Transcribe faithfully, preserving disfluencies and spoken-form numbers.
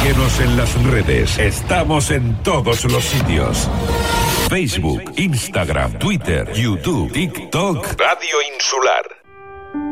Síguenos en las redes. Estamos en todos los sitios. Facebook, Instagram, Twitter, YouTube, TikTok. Radio Insular.